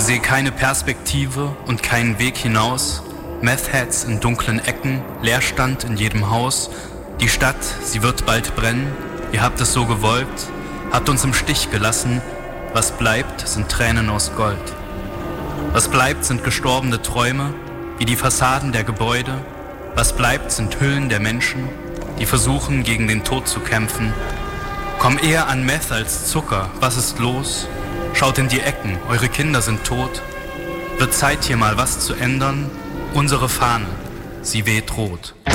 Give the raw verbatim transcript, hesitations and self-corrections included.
Sehe keine Perspektive und keinen Weg hinaus. Meth-Heads in dunklen Ecken, Leerstand in jedem Haus. Die Stadt, sie wird bald brennen. Ihr habt es so gewollt, habt uns im Stich gelassen. Was bleibt, sind Tränen aus Gold. Was bleibt, sind gestorbene Träume, wie die Fassaden der Gebäude. Was bleibt, sind Hüllen der Menschen, die versuchen, gegen den Tod zu kämpfen. Komm eher an Meth als Zucker, was ist los? Schaut in die Ecken, eure Kinder sind tot. Wird Zeit, hier mal was zu ändern? Unsere Fahne, sie weht rot.